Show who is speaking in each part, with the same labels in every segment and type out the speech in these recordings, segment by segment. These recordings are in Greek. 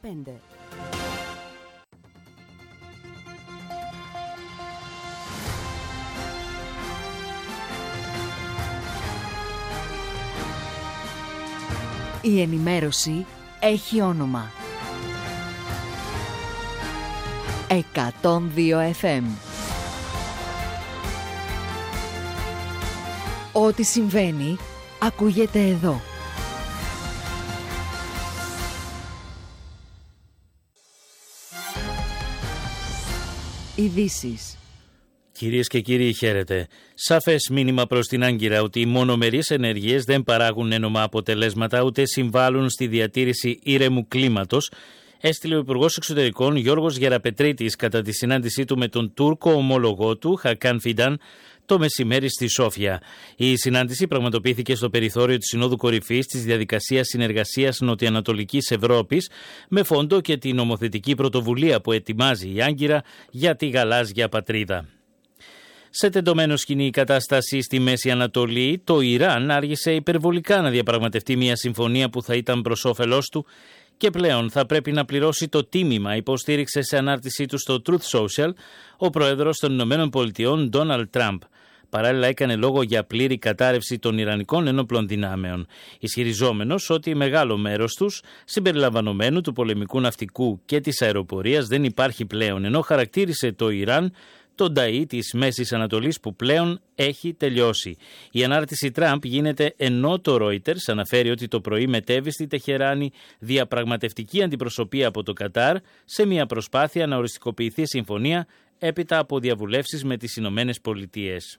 Speaker 1: 95. Η ενημέρωση έχει όνομα. 102 FM. Ό,τι συμβαίνει, ακούγεται εδώ. Ειδήσεις.
Speaker 2: Κυρίες και κύριοι, χαίρετε. Σαφές μήνυμα προς την Άγκυρα ότι οι μονομερείς ενέργειες δεν παράγουν ένομα αποτελέσματα ούτε συμβάλλουν στη διατήρηση ήρεμου κλίματος, έστειλε ο Υπουργός Εξωτερικών Γιώργος Γεραπετρίτης κατά τη συνάντησή του με τον Τούρκο ομόλογό του Χακάν Φιντάν το μεσημέρι στη Σόφια. Η συνάντηση πραγματοποιήθηκε στο περιθώριο της Συνόδου Κορυφής της Διαδικασίας Συνεργασίας Νοτιοανατολικής Ευρώπης με φόντο και την νομοθετική πρωτοβουλία που ετοιμάζει η Άγκυρα για τη γαλάζια πατρίδα. Σε τεντωμένο σκηνή η κατάσταση στη Μέση Ανατολή, το Ιράν άργησε υπερβολικά να διαπραγματευτεί μια συμφωνία που θα ήταν προς όφελός του και πλέον θα πρέπει να πληρώσει το τίμημα, υποστήριξε σε ανάρτησή του στο Truth Social ο πρόεδρος των Ηνωμένων Πολιτειών Ντόναλντ Τραμπ. Παράλληλα έκανε λόγο για πλήρη κατάρρευση των Ιρανικών ενόπλων δυνάμεων, ισχυριζόμενος ότι μεγάλο μέρος τους, συμπεριλαμβανομένου του πολεμικού ναυτικού και της αεροπορίας, δεν υπάρχει πλέον, ενώ χαρακτήρισε το Ιράν τον Ταΐ της Μέσης Ανατολής που πλέον έχει τελειώσει. Η ανάρτηση Τραμπ γίνεται ενώ το Reuters αναφέρει ότι το πρωί μετέβη στη Τεχεράνη διαπραγματευτική αντιπροσωπεία από το Κατάρ σε μια προσπάθεια να οριστικοποιηθεί συμφωνία έπειτα από διαβουλεύσεις με τις Ηνωμένες Πολιτείες.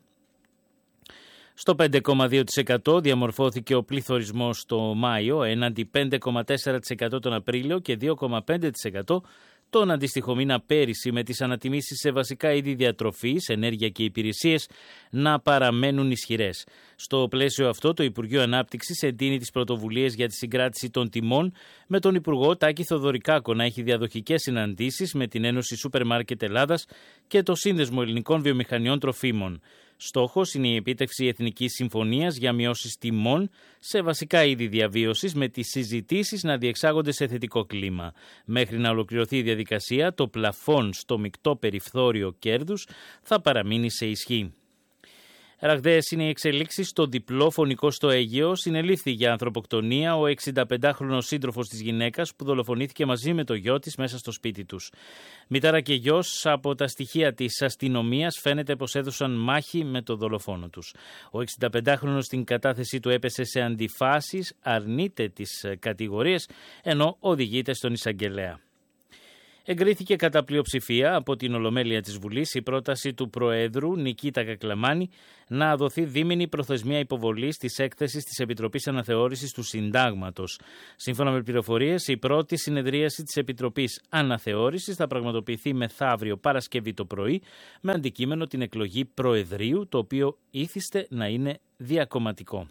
Speaker 2: Στο 5,2% διαμορφώθηκε ο πληθωρισμός το Μάιο, έναντι 5,4% τον Απρίλιο και 2,5% τον αντίστοιχο μήνα πέρυσι, με τις ανατιμήσεις σε βασικά είδη διατροφής, ενέργεια και υπηρεσίες να παραμένουν ισχυρές. Στο πλαίσιο αυτό, το Υπουργείο Ανάπτυξης εντείνει τις πρωτοβουλίες για τη συγκράτηση των τιμών, με τον Υπουργό Τάκη Θοδωρικάκο να έχει διαδοχικές συναντήσεις με την Ένωση Σούπερ Μάρκετ Ελλάδας και το Σύνδεσμο Ελληνικών Βιομηχανιών Τροφίμων. Στόχος είναι η επίτευξη εθνικής συμφωνίας για μειώσεις τιμών σε βασικά είδη διαβίωσης, με τις συζητήσεις να διεξάγονται σε θετικό κλίμα. Μέχρι να ολοκληρωθεί η διαδικασία, το πλαφόν στο μεικτό περιθώριο κέρδους θα παραμείνει σε ισχύ. Ραγδαίες είναι οι εξελίξεις στο διπλό φωνικό στο Αίγαιο. Συνελήφθη για ανθρωποκτονία ο 65χρονος σύντροφος της γυναίκας που δολοφονήθηκε μαζί με το γιο της μέσα στο σπίτι τους. Μητέρα και γιος, από τα στοιχεία της αστυνομίας, φαίνεται πως έδωσαν μάχη με το δολοφόνο τους. Ο 65χρονος στην κατάθεσή του έπεσε σε αντιφάσεις, αρνείται τις κατηγορίες, ενώ οδηγείται στον εισαγγελέα. Εγκρίθηκε κατά πλειοψηφία από την Ολομέλεια της Βουλής η πρόταση του Προέδρου Νικήτα Κακλαμάνη να δοθεί δίμηνη προθεσμία υποβολής της έκθεσης της Επιτροπής Αναθεώρησης του Συντάγματος. Σύμφωνα με πληροφορίες, η πρώτη συνεδρίαση της Επιτροπής Αναθεώρησης θα πραγματοποιηθεί μεθαύριο Παρασκευή το πρωί, με αντικείμενο την εκλογή Προεδρείου, το οποίο ήθιστε να είναι διακομματικό.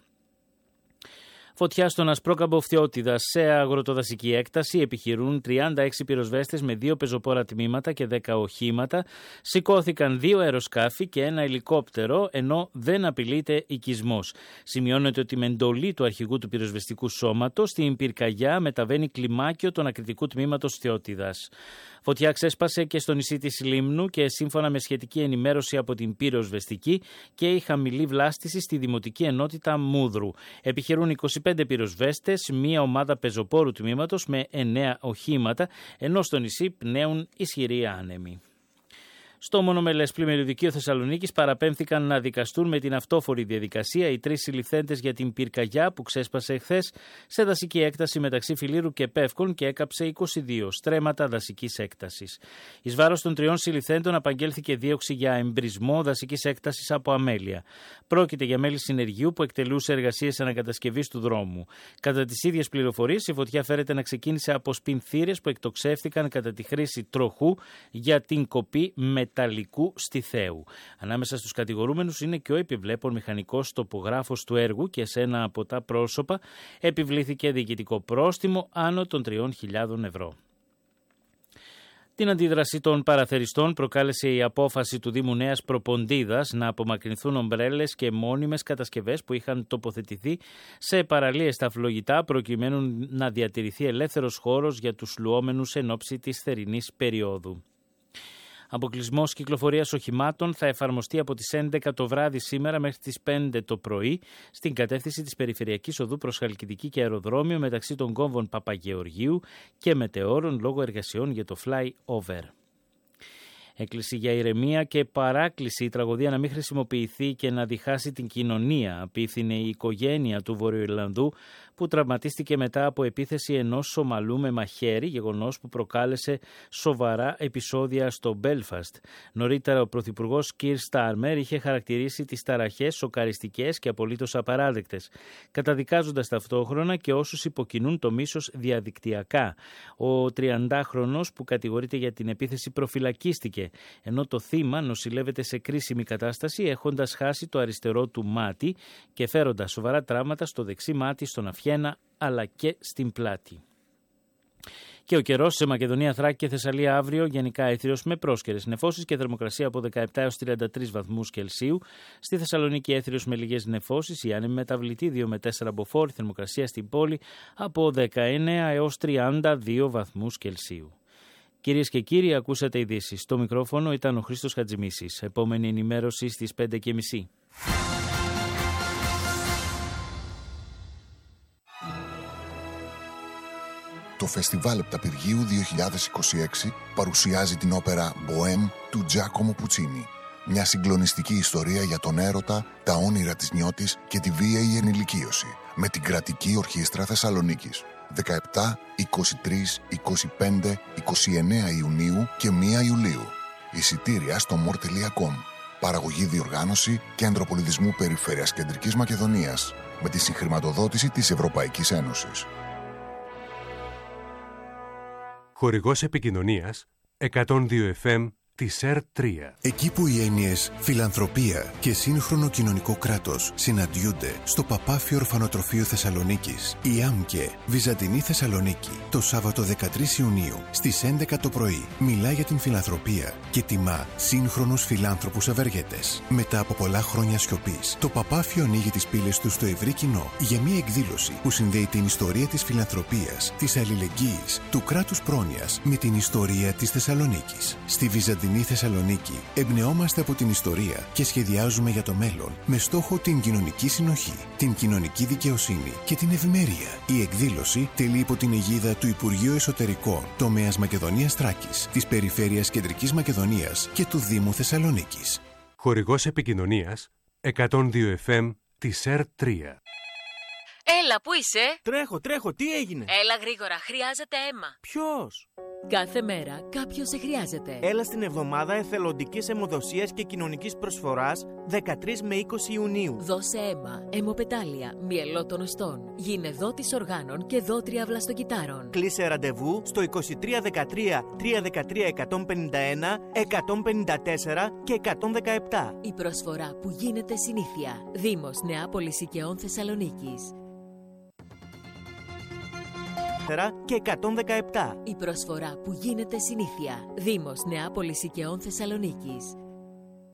Speaker 2: Φωτιά στον Ασπρόκαμπο Φθιώτιδα. Σε αγροτοδασική έκταση επιχειρούν 36 πυροσβέστες με 2 πεζοπόρα τμήματα και 10 οχήματα. Σηκώθηκαν 2 αεροσκάφη και 1 ελικόπτερο, ενώ δεν απειλείται οικισμός. Σημειώνεται ότι με εντολή του αρχηγού του πυροσβεστικού σώματος στην πυρκαγιά μεταβαίνει κλιμάκιο των ακριτικού τμήματος Φθιώτιδας. Φωτιά ξέσπασε και στο νησί της Λίμνου και σύμφωνα με σχετική ενημέρωση από την πυροσβεστική και η χαμηλή βλάστηση στη Δημοτική Ενότητα Μούδρου. Επιχειρούν 25 πυροσβέστες, μία ομάδα πεζοπόρου τμήματος με 9 οχήματα, ενώ στο νησί πνέουν ισχυροί άνεμοι. Στο μονομελές πλημμυριωδικείο Θεσσαλονίκης παραπέμφθηκαν να δικαστούν με την αυτόφορη διαδικασία οι 3 συλληφθέντες για την πυρκαγιά που ξέσπασε εχθές σε δασική έκταση μεταξύ Φιλήρου και Πεύκων και έκαψε 22 στρέμματα δασικής έκτασης. Εις βάρος των 3 συλληφθέντων απαγγέλθηκε δίωξη για εμπρισμό δασικής έκτασης από αμέλεια. Πρόκειται για μέλη συνεργείου που εκτελούσε εργασίες ανακατασκευής του δρόμου. Κατά τις ίδιες πληροφορίες, η φωτιά φέρεται να ξεκίνησε από σπινθήρες που εκτοξεύτηκαν κατά τη χρήση τροχού για την κοπή μεταλλικού στιθέου. Ανάμεσα στους κατηγορούμενους είναι και ο επιβλέπων μηχανικός τοπογράφος του έργου και σε ένα από τα πρόσωπα επιβλήθηκε διοικητικό πρόστιμο άνω των 3.000 ευρώ. Την αντίδραση των παραθεριστών προκάλεσε η απόφαση του Δήμου Νέας Προποντίδας να απομακρυνθούν ομπρέλες και μόνιμες κατασκευές που είχαν τοποθετηθεί σε παραλίες στα φλογητά προκειμένου να διατηρηθεί ελεύθερος χώρος για τους λουόμενους εν ώψη της θερινής περίοδου. Αποκλεισμός κυκλοφορίας οχημάτων θα εφαρμοστεί από τις 11 το βράδυ σήμερα μέχρι τις 5 το πρωί στην κατεύθυνση της Περιφερειακής Οδού προς Χαλκιδική και Αεροδρόμιο μεταξύ των κόμβων Παπαγεωργίου και Μετεώρων λόγω εργασιών για το fly-over. Έκκληση για ηρεμία και παράκληση η τραγωδία να μην χρησιμοποιηθεί και να διχάσει την κοινωνία, απίθυνε η οικογένεια του Βορειοϊρλανδού που τραυματίστηκε μετά από επίθεση ενός Σομαλού με μαχαίρι, γεγονός που προκάλεσε σοβαρά επεισόδια στο Μπέλφαστ. Νωρίτερα ο Πρωθυπουργός Κιρ Στάρμερ είχε χαρακτηρίσει τις ταραχές σοκαριστικές και απολύτως απαράδεκτες, καταδικάζοντας ταυτόχρονα και όσους υποκινούν το μίσος διαδικτυακά. Ο 30χρονος που κατηγορείται για την επίθεση προφυλακίστηκε, ενώ το θύμα νοσηλεύεται σε κρίσιμη κατάσταση έχοντας χάσει το αριστερό του μάτι και φέροντας σοβαρά τραύματα στο δεξί μάτι, στον αυχένα αλλά και στην πλάτη. Και ο καιρός σε Μακεδονία, Θράκη και Θεσσαλία αύριο γενικά έθριος με πρόσκαιρες νεφώσεις και θερμοκρασία από 17 έως 33 βαθμούς Κελσίου. Στη Θεσσαλονίκη έθριος με λίγες νεφώσεις, η άνεμη μεταβλητή 2 με 4 μποφόρ, θερμοκρασία στην πόλη από 19 έως 32 βαθμούς Κελσίου. Κυρίες και κύριοι, ακούσατε ειδήσεις. Στο μικρόφωνο ήταν ο Χρήστος Χατζημίσης. Επόμενη ενημέρωση στις 5:30.
Speaker 3: Το Φεστιβάλ Επταπηργίου 2026 παρουσιάζει την όπερα «Μποέμ» του Τζάκομο Πουτσίνι. Μια συγκλονιστική ιστορία για τον έρωτα, τα όνειρα της νιώτης και τη βίαιη ενηλικίωση. Με την Κρατική Ορχήστρα Θεσσαλονίκης. 17, 23, 25, 29 Ιουνίου και 1 Ιουλίου. Εισιτήρια στο more.com. Παραγωγή, διοργάνωση Κέντρο Πολιτισμού Περιφέρειας Κεντρικής Μακεδονίας. Με τη συγχρηματοδότηση της Ευρωπαϊκής Ένωσης.
Speaker 4: Χορηγός επικοινωνίας 102 FM της ΕΡΤ3.
Speaker 5: Εκεί που οι έννοιες φιλανθρωπία και σύγχρονο κοινωνικό κράτος συναντιούνται στο Παπάφιο Ορφανοτροφείο Θεσσαλονίκης, η ΆΜΚΕ Βυζαντινή Θεσσαλονίκη, το Σάββατο 13 Ιουνίου στις 11 το πρωί, μιλά για την φιλανθρωπία και τιμά σύγχρονους φιλάνθρωπους ευεργέτες. Μετά από πολλά χρόνια σιωπής, το Παπάφιο ανοίγει τις πύλες του στο ευρύ κοινό για μια εκδήλωση που συνδέει την ιστορία της φιλανθρωπίας, της αλληλεγγύης, του κράτους πρόνοιας με την ιστορία της Θεσσαλονίκης. Στη Βυζαντινή Θεσσαλονίκη εμπνεόμαστε από την ιστορία και σχεδιάζουμε για το μέλλον με στόχο την κοινωνική συνοχή, την κοινωνική δικαιοσύνη και την ευημερία. Η εκδήλωση τελεί υπό την αιγίδα του Υπουργείου Εσωτερικών, τομέας Μακεδονίας Θράκης, της Περιφέρειας Κεντρικής Μακεδονίας και του Δήμου Θεσσαλονίκης.
Speaker 4: Χορηγός επικοινωνίας 102 FM της ΕΡΤ3.
Speaker 6: Έλα, πού είσαι?
Speaker 7: Τρέχω, τι έγινε?
Speaker 6: Έλα γρήγορα, χρειάζεται αίμα.
Speaker 7: Ποιος?
Speaker 1: Κάθε μέρα κάποιος σε χρειάζεται.
Speaker 7: Έλα στην εβδομάδα εθελοντικής αιμοδοσίας και κοινωνικής προσφοράς 13 με 20 Ιουνίου.
Speaker 1: Δώσε αίμα, αιμοπετάλια, μυελό των οστών, γίνε δότης οργάνων και δότρια βλαστοκυτάρων.
Speaker 7: Κλείσε ραντεβού στο 2313 313 151, 154 και 117.
Speaker 1: Η προσφορά που γίνεται συνήθεια. Δήμος Νεάπολης Οικαιών Θεσσαλονίκης.
Speaker 7: Και 117.
Speaker 1: Η προσφορά που γίνεται συνήθεια. Δήμος Νεάπολης Οικαιών Θεσσαλονίκης.